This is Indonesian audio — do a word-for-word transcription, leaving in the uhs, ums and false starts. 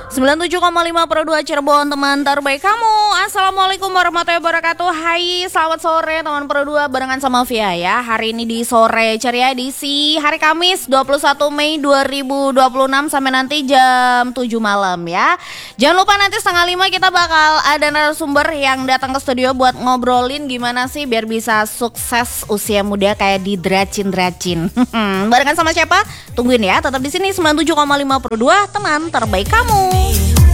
sembilan puluh tujuh koma lima Pro dua Cirebon, teman terbaik kamu. Assalamualaikum warahmatullahi wabarakatuh. Hai, selamat sore teman Pro dua barengan sama Via ya. Hari ini di sore ceria edisi hari Kamis dua puluh satu Mei dua ribu dua puluh enam sampai nanti jam tujuh malam ya. Jangan lupa nanti setengah lima kita bakal ada narasumber yang datang ke studio buat ngobrolin gimana sih biar bisa sukses usia muda kayak di Dracin-Dracin. Barengan sama siapa? Tungguin ya, tetap di sini sembilan puluh tujuh koma lima Pro dua teman terbaik kamu.